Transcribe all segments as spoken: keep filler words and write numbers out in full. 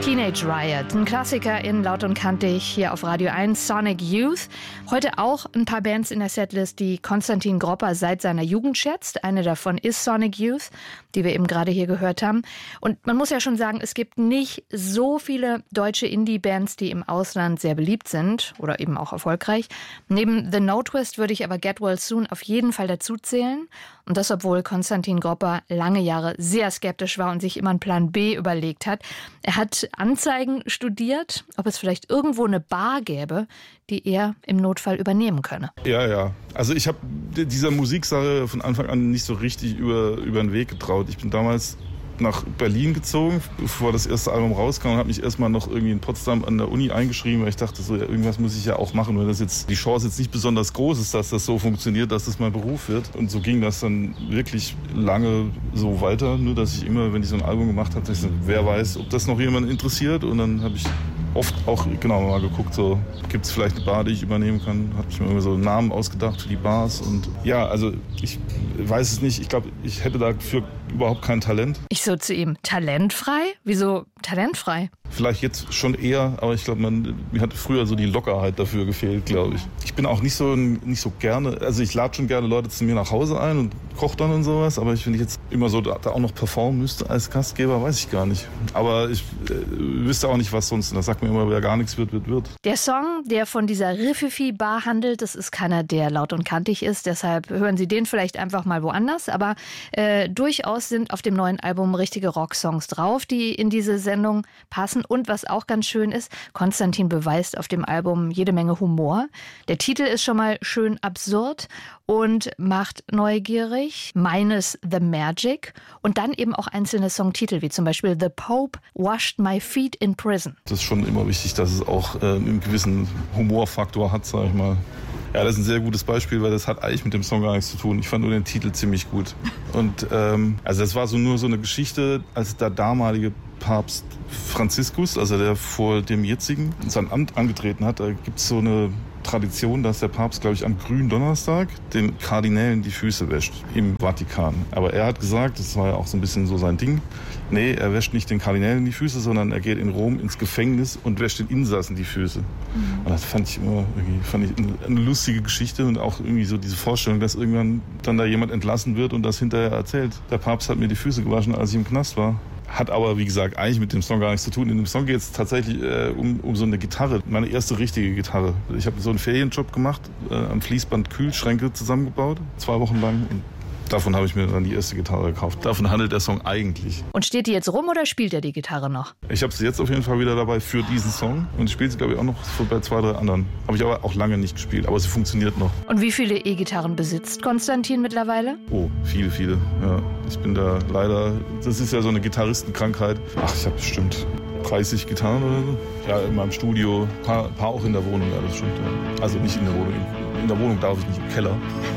Teenage Riot, ein Klassiker in Laut und Kantig hier auf Radio eins, Sonic Youth. Heute auch ein paar Bands in der Setlist, die Konstantin Gropper seit seiner Jugend schätzt. Eine davon ist Sonic Youth, die wir eben gerade hier gehört haben. Und man muss ja schon sagen, es gibt nicht so viele deutsche Indie-Bands, die im Ausland sehr beliebt sind oder eben auch erfolgreich. Neben The No Twist würde ich aber Get Well Soon auf jeden Fall dazu zählen. Und das, obwohl Konstantin Gropper lange Jahre sehr skeptisch war und sich immer einen Plan B überlegt hat. Er hat Anzeigen studiert, ob es vielleicht irgendwo eine Bar gäbe, die er im Notfall übernehmen könne. Ja, ja. Also ich habe dieser Musiksache von Anfang an nicht so richtig über, über den Weg getraut. Ich bin damals nach Berlin gezogen, bevor das erste Album rauskam, und habe mich erstmal noch irgendwie in Potsdam an der Uni eingeschrieben, weil ich dachte, so, ja, irgendwas muss ich ja auch machen, weil das jetzt die Chance jetzt nicht besonders groß ist, dass das so funktioniert, dass das mein Beruf wird. Und so ging das dann wirklich lange so weiter, nur dass ich immer, wenn ich so ein Album gemacht habe, dachte, wer weiß, ob das noch jemand interessiert. Und dann habe ich oft auch genau mal geguckt, so gibt es vielleicht eine Bar, die ich übernehmen kann. Habe ich mir immer so einen Namen ausgedacht für die Bars. Und ja, also ich weiß es nicht. Ich glaube, ich hätte dafür überhaupt kein Talent. Ich so zu ihm, talentfrei? Wieso talentfrei? Vielleicht jetzt schon eher, aber ich glaube, man mir hat früher so die Lockerheit dafür gefehlt, glaube ich. Ich bin auch nicht so nicht so gerne, also ich lade schon gerne Leute zu mir nach Hause ein und koche dann und sowas, aber wenn ich jetzt immer so da, da auch noch performen müsste als Gastgeber, weiß ich gar nicht. Aber ich äh, wüsste auch nicht, was sonst. Das sagt mir immer, wer gar nichts wird, wird, wird. Der Song, der von dieser Riffifi-Bar handelt, das ist keiner, der laut und kantig ist, deshalb hören Sie den vielleicht einfach mal woanders, aber äh, durchaus sind auf dem neuen Album richtige Rocksongs drauf, die in diese Sendung passen. Und was auch ganz schön ist, Konstantin beweist auf dem Album jede Menge Humor. Der Titel ist schon mal schön absurd und macht neugierig. Meines The Magic und dann eben auch einzelne Songtitel, wie zum Beispiel The Pope Washed My Feet in Prison. Das ist schon immer wichtig, dass es auch äh, einen gewissen Humorfaktor hat, sag ich mal. Ja, das ist ein sehr gutes Beispiel, weil das hat eigentlich mit dem Song gar nichts zu tun. Ich fand nur den Titel ziemlich gut. Und ähm, also das war so nur so eine Geschichte, als der damalige Papst Franziskus, also der vor dem jetzigen, sein Amt angetreten hat. Da gibt es so eine Tradition, dass der Papst, glaube ich, am grünen Donnerstag den Kardinälen die Füße wäscht im Vatikan. Aber er hat gesagt, das war ja auch so ein bisschen so sein Ding, nee, er wäscht nicht den Kardinälen die Füße, sondern er geht in Rom ins Gefängnis und wäscht den Insassen die Füße. Mhm. Und das fand ich immer irgendwie, fand ich eine, eine lustige Geschichte und auch irgendwie so diese Vorstellung, dass irgendwann dann da jemand entlassen wird und das hinterher erzählt. Der Papst hat mir die Füße gewaschen, als ich im Knast war. Hat aber, wie gesagt, eigentlich mit dem Song gar nichts zu tun. In dem Song geht es tatsächlich äh, um, um so eine Gitarre, meine erste richtige Gitarre. Ich habe so einen Ferienjob gemacht, äh, am Fließband Kühlschränke zusammengebaut, zwei Wochen lang. Und davon habe ich mir dann die erste Gitarre gekauft. Davon handelt der Song eigentlich. Und steht die jetzt rum oder spielt er die Gitarre noch? Ich habe sie jetzt auf jeden Fall wieder dabei für diesen Song. Und ich spiele sie, glaube ich, auch noch bei zwei, drei anderen. Habe ich aber auch lange nicht gespielt, aber sie funktioniert noch. Und wie viele E-Gitarren besitzt Konstantin mittlerweile? Oh, viele, viele. Ja, ich bin da leider, das ist ja so eine Gitarristenkrankheit. Ach, ich habe bestimmt dreißig Gitarren oder so. Ja, in meinem Studio, ein paar, paar auch in der Wohnung, ja, das stimmt. Ja. Also nicht in der Wohnung, in der Wohnung darf ich nicht, im Keller.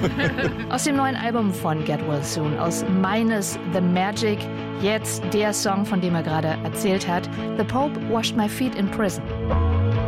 Aus dem neuen Album von Get Well Soon, aus Meines The Magic, jetzt der Song, von dem er gerade erzählt hat, The Pope Washed My Feet in Prison.